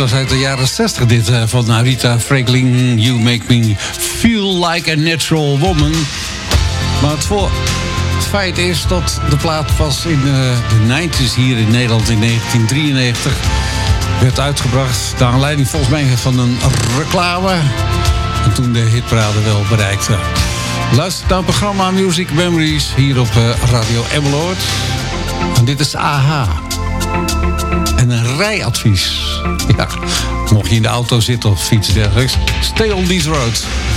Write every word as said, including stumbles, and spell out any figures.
was uit de jaren zestig dit uh, van Aretha Franklin. You make me feel like a natural woman. Maar het, voor, het feit is dat de plaat pas in uh, de negentig's hier in Nederland in negentien drieënnegentig werd uitgebracht. Naar aanleiding volgens mij van een reclame. En toen de hitparade wel bereikte. Luister naar het programma Music Memories hier op uh, Radio Emmeloord. En dit is A H. En een rijadvies. Ja, mocht je in de auto zitten of fiets dergelijks. Stay on these roads.